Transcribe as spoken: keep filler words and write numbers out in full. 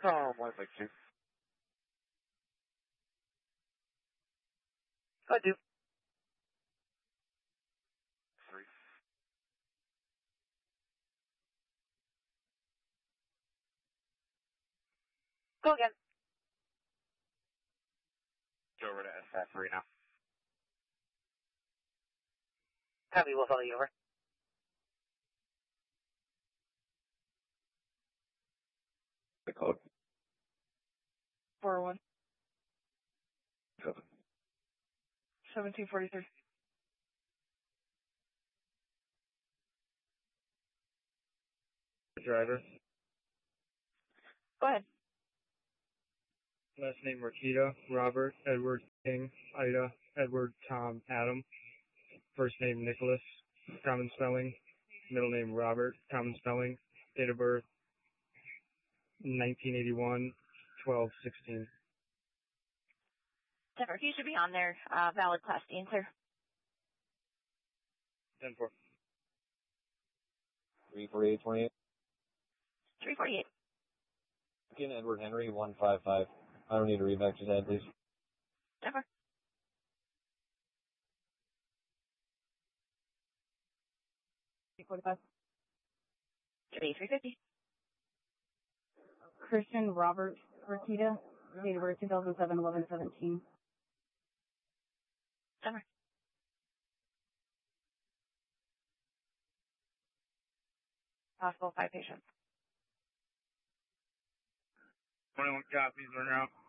Um, one six two. I do. Three. Go again. Go over to S F three now. Copy, we'll follow you over. The code. four oh one. Seven. seventeen forty-three. Driver. Go ahead. Last name Rakita, Robert, Edward, King, Ida, Edward, Tom, Adam. First name Nicholas, common spelling. Middle name Robert, common spelling. Date of birth nineteen eighty-one, twelve sixteen. Denver, you should be on there. Uh, valid class D and clear. ten four. three forty-eight twenty-eight. three forty-eight. Again, Edward Henry, one five five. I don't need a revac, just add, please. Denver. three forty-five. three fifty. Christian Robert Rakita, date of birth two thousand seven, eleven seventeen. Denver. Possible five patients. twenty-one copies, we're out.